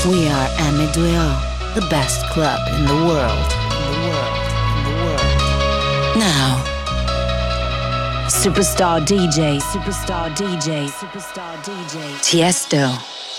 We are Amiduel, the best club in the world. Now, Superstar DJ, Tiesto.